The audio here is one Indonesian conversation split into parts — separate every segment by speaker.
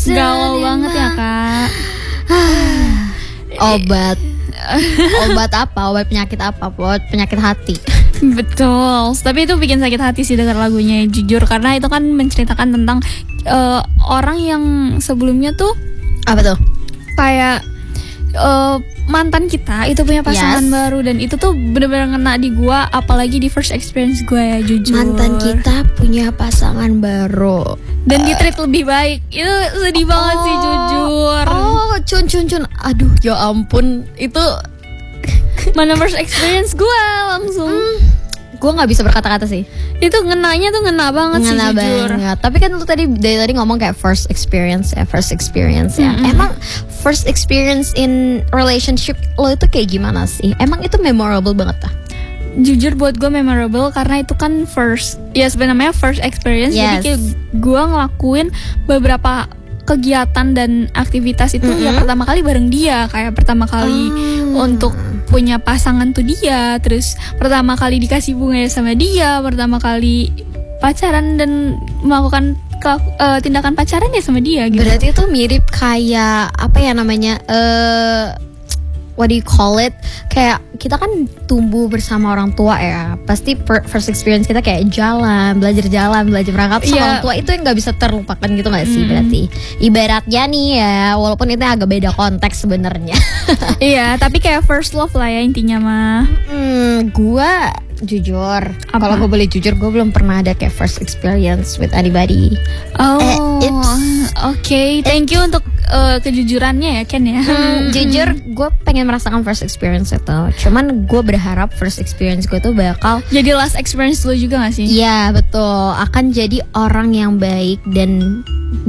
Speaker 1: galau banget ya kak.
Speaker 2: Obat apa? Obat penyakit apa? Obat penyakit hati.
Speaker 1: Betul. Tapi itu bikin sakit hati sih dengar lagunya, jujur, karena itu kan menceritakan tentang orang yang sebelumnya tuh
Speaker 2: Apa tuh?
Speaker 1: kayak mantan kita itu punya pasangan baru, dan itu tuh bener-bener ngena di gua, apalagi di first experience gua ya, jujur.
Speaker 2: Mantan kita punya pasangan baru
Speaker 1: dan di-treat lebih baik. Itu sedih banget sih, jujur.
Speaker 2: Cun. Aduh, ya ampun. Itu
Speaker 1: Mana first experience gua langsung.
Speaker 2: gue nggak bisa berkata-kata sih.
Speaker 1: Itu ngenanya tuh ngena banget sih, jujur.
Speaker 2: Tapi kan lu dari tadi ngomong kayak first experience ya. Emang first experience in relationship lo itu kayak gimana sih? Emang itu memorable banget lah.
Speaker 1: Jujur buat gue memorable karena itu kan first, ya sebenarnya first experience. Jadi kayak gue ngelakuin beberapa kegiatan dan aktivitas itu ya pertama kali bareng dia. Kayak pertama kali untuk punya pasangan tuh dia, terus pertama kali dikasih bunga sama dia, pertama kali pacaran dan melakukan tindakan pacaran ya sama dia gitu.
Speaker 2: Berarti itu mirip kayak apa ya namanya, what do you call it? Kayak kita kan tumbuh bersama orang tua ya. Pasti first experience kita kayak belajar berangkat sama orang tua, itu yang nggak bisa terlupakan gitu nggak sih? Berarti ibaratnya nih ya, walaupun itu agak beda konteks sebenarnya.
Speaker 1: Iya, tapi kayak first love lah ya intinya mah.
Speaker 2: Gua jujur, kalau gue boleh jujur, gue belum pernah ada kayak first experience with anybody.
Speaker 1: Oke, thank you untuk kejujurannya ya Ken ya.
Speaker 2: Jujur, gue pengen merasakan first experience itu. Cuman gue berharap first experience gue tuh bakal
Speaker 1: jadi last experience lo juga gak sih?
Speaker 2: Iya betul, akan jadi orang yang baik dan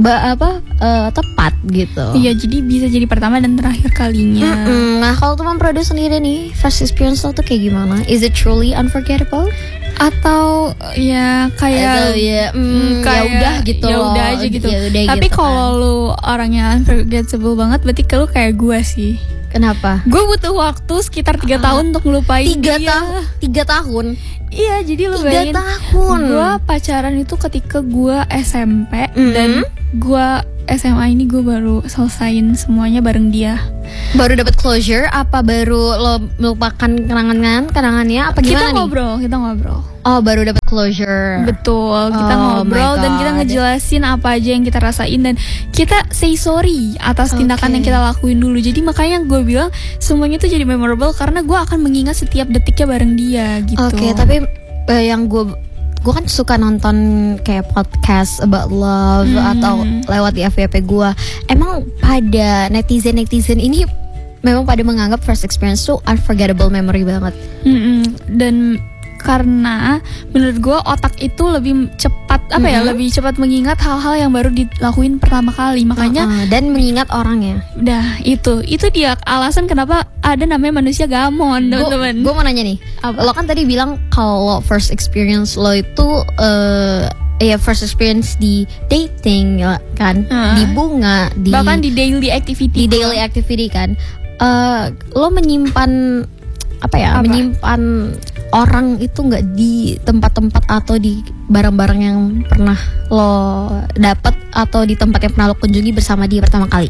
Speaker 2: tepat gitu.
Speaker 1: Iya, jadi bisa jadi pertama dan terakhir kalinya.
Speaker 2: Nah kalau teman produce sendiri nih, first experience lo tuh kayak gimana? Is it truly unforgettable?
Speaker 1: Atau ya kayak
Speaker 2: ya udah gitu
Speaker 1: ya
Speaker 2: loh.
Speaker 1: udah aja gitu.
Speaker 2: Yaudah
Speaker 1: tapi
Speaker 2: gitu
Speaker 1: kalau lu orangnya unforgettable banget, berarti kalau kayak gue sih.
Speaker 2: Kenapa?
Speaker 1: Gue butuh waktu sekitar 3 tahun untuk ngelupain
Speaker 2: 3 tahun.
Speaker 1: Iya, jadi lu
Speaker 2: 3
Speaker 1: bayangin,
Speaker 2: tahun.
Speaker 1: gue pacaran itu ketika gue SMP dan gue SMA ini gue baru selesain semuanya bareng dia.
Speaker 2: Baru dapat closure apa baru lo melupakan kenangannya apa gimana
Speaker 1: Kita ngobrol.
Speaker 2: Oh, baru dapat closure.
Speaker 1: Betul, kita ngobrol dan kita ngejelasin apa aja yang kita rasain, dan kita say sorry atas tindakan yang kita lakuin dulu. Jadi makanya gue bilang semuanya tuh jadi memorable karena gue akan mengingat setiap detiknya bareng dia gitu.
Speaker 2: Oke, tapi yang gue kan suka nonton kayak podcast about love atau lewat di FYP gue. Emang pada netizen ini memang pada menganggap first experience tuh unforgettable memory banget.
Speaker 1: Dan karena menurut gue otak itu lebih cepat lebih cepat mengingat hal-hal yang baru dilakuin pertama kali, makanya
Speaker 2: dan mengingat orangnya.
Speaker 1: Dah itu dia alasan kenapa ada namanya manusia gamon, teman-teman.
Speaker 2: Gue mau nanya nih, lo kan tadi bilang kalau first experience lo itu first experience di dating kan, di bunga,
Speaker 1: bahkan di daily
Speaker 2: activity kan. Lo menyimpan menyimpan orang itu nggak di tempat-tempat atau di barang-barang yang pernah lo dapat atau di tempat yang pernah lo kunjungi bersama dia pertama kali?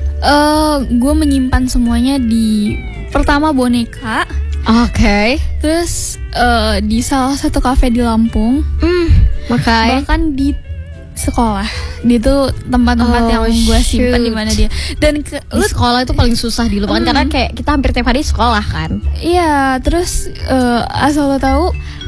Speaker 1: Gue menyimpan semuanya di pertama boneka.
Speaker 2: Oke.
Speaker 1: Terus di salah satu kafe di Lampung. Bahkan di sekolah, itu tempat-tempat yang gue simpan di mana dia. Dan
Speaker 2: lu sekolah itu paling susah dilupakan karena kayak kita hampir tiap hari sekolah kan.
Speaker 1: Iya, terus asal lo tahu,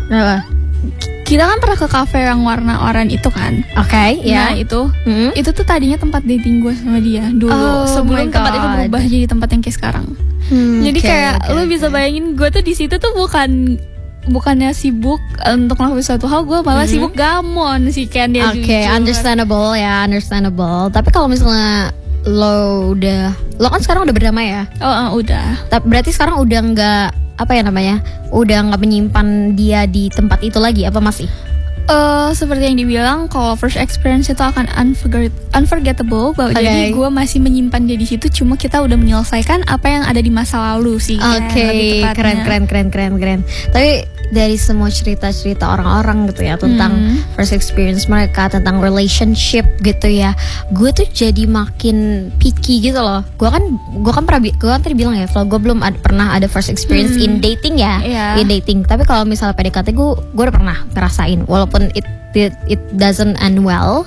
Speaker 1: kita kan pernah ke kafe yang warna oranye itu kan.
Speaker 2: Oke,
Speaker 1: ya. Nah itu tuh tadinya tempat dating gue sama dia dulu, sebelum tempat itu berubah jadi tempat yang kayak sekarang. Jadi kayak lu bisa bayangin gue tuh di situ tuh bukannya sibuk untuk melakukan suatu hal, gue malah sibuk gamon sih Ken dia.
Speaker 2: Oke, understandable. Tapi kalau misalnya lo kan sekarang udah berdamai ya?
Speaker 1: Udah.
Speaker 2: Tapi berarti sekarang udah nggak udah nggak menyimpan dia di tempat itu lagi apa masih?
Speaker 1: Seperti yang dibilang, kalau first experience itu akan unforgettable. Jadi gue masih menyimpan dia di situ. Cuma kita udah menyelesaikan apa yang ada di masa lalu sih.
Speaker 2: Oke, keren. Tapi dari semua cerita-cerita orang-orang gitu ya tentang first experience mereka, tentang relationship gitu ya, gue tuh jadi makin picky gitu loh. Gue kan tadi bilang ya kalau gue belum pernah ada first experience in dating ya, in dating. Tapi kalau misalnya PDKT gue udah pernah ngerasain, walaupun it doesn't end well.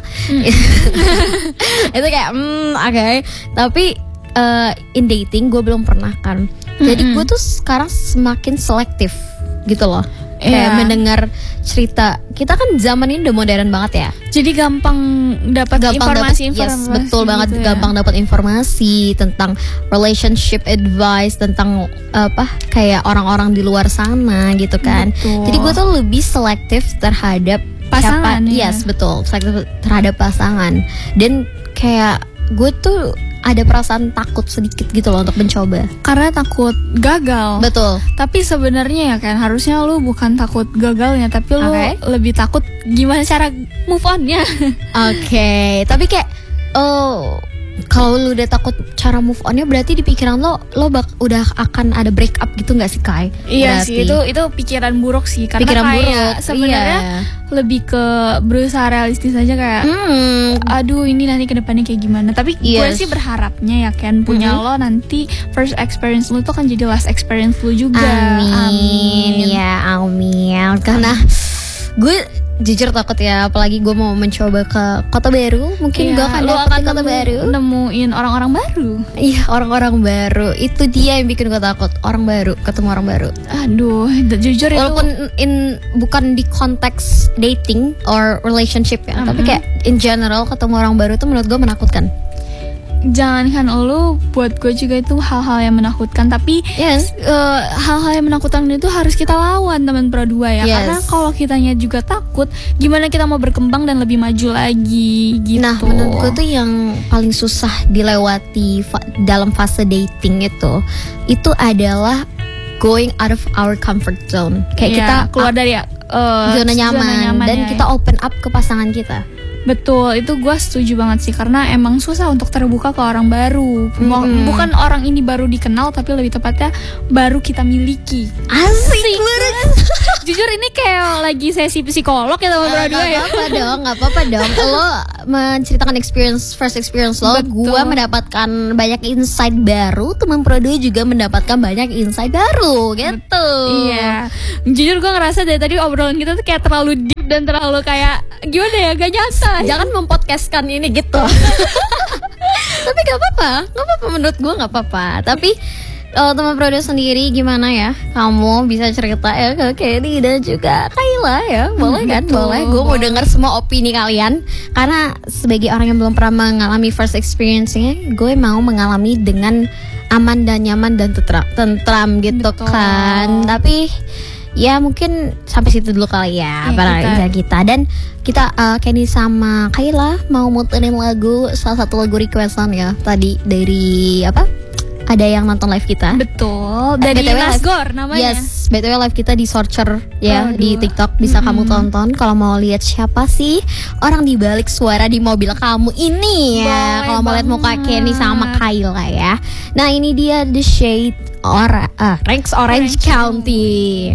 Speaker 2: Itu kayak okay. Tapi in dating gue belum pernah kan. Jadi gue tuh sekarang semakin selektif gitu loh. Kayak mendengar cerita. Kita kan zaman ini udah modern banget ya.
Speaker 1: Jadi gampang dapat informasi.
Speaker 2: Yes, betul banget,
Speaker 1: gitu
Speaker 2: gampang dapat informasi tentang relationship advice, tentang kayak orang-orang di luar sana gitu kan.
Speaker 1: Betul.
Speaker 2: Jadi gue tuh lebih selektif terhadap
Speaker 1: pasangan.
Speaker 2: Yes, betul. Selektif terhadap pasangan. Dan kayak gue tuh ada perasaan takut sedikit gitu loh untuk mencoba.
Speaker 1: Karena takut gagal.
Speaker 2: Betul.
Speaker 1: Tapi sebenarnya ya kan harusnya lu bukan takut gagalnya, tapi lu lebih takut gimana cara move on-nya.
Speaker 2: Oke. Tapi kayak kalau lu udah takut cara move on-nya, berarti di pikiran lo udah akan ada break up gitu nggak sih, Kai?
Speaker 1: Iya
Speaker 2: berarti.
Speaker 1: sih, itu pikiran buruk sih. Karena
Speaker 2: pikiran
Speaker 1: kayak
Speaker 2: buruk.
Speaker 1: Sebenarnya lebih ke berusaha realistis aja kayak aduh ini nanti kedepannya kayak gimana. Tapi gue sih berharapnya ya kan punya lo nanti first experience lo tuh kan jadi last experience lo juga.
Speaker 2: Amin. Ya amin. Karena gue jujur takut ya, apalagi gue mau mencoba ke kota baru. Mungkin gue akan kota baru,
Speaker 1: nemuin orang-orang baru.
Speaker 2: Iya, orang-orang baru. Itu dia yang bikin gue takut. Orang baru, ketemu orang baru.
Speaker 1: Aduh, jujur
Speaker 2: walaupun bukan di konteks dating or relationship ya, tapi kayak in general ketemu orang baru tuh menurut gue menakutkan.
Speaker 1: Jangankan lo, buat gue juga itu hal-hal yang menakutkan. Tapi hal-hal yang menakutkan itu harus kita lawan teman Pro 2 ya. Karena kalau kitanya juga takut, gimana kita mau berkembang dan lebih maju lagi gitu.
Speaker 2: Nah, menurut gue tuh yang paling susah dilewati dalam fase dating itu adalah going out of our comfort zone. Kayak kita
Speaker 1: keluar dari
Speaker 2: zona nyaman dan kita open up ke pasangan kita.
Speaker 1: Betul, itu gue setuju banget sih. Karena emang susah untuk terbuka ke orang baru. Bukan orang ini baru dikenal, tapi lebih tepatnya baru kita miliki.
Speaker 2: Asik banget.
Speaker 1: Jujur ini kayak lagi sesi psikolog ya teman Pro 2 ya.
Speaker 2: Gak apa-apa dong. Lo menceritakan first experience lo. Gue mendapatkan banyak insight baru. Teman Pro 2 juga mendapatkan banyak insight baru gitu.
Speaker 1: Iya. Jujur gue ngerasa dari tadi obrolan kita tuh kayak terlalu deep dan terlalu kayak gimana ya, gak nyata.
Speaker 2: Jangan mempodcastkan ini gitu. Tapi gak apa-apa menurut gue gak apa-apa. Tapi teman Pro 2 sendiri gimana ya? Kamu bisa cerita ya ke Kenny dan juga Kayla ya? Boleh kan? Boleh. Gue mau dengar semua opini kalian. Karena sebagai orang yang belum pernah mengalami first experience-nya, gue mau mengalami dengan aman dan nyaman dan tentram gitu. Betul. Kan. Tapi ya mungkin sampai situ dulu kali ya para kita. Dan kita Kenny sama Kayla mau muterin salah satu lagu requestan ya tadi dari ada yang nonton live kita.
Speaker 1: Betul. Dari Nasgor namanya.
Speaker 2: Yes, BTW live kita di Searcher ya. Di TikTok bisa kamu tonton kalau mau lihat siapa sih orang di balik suara di mobil kamu ini ya. Kalau mau lihat muka Kenny sama Kayla ya. Nah, ini dia The Shade Ranks Orange County.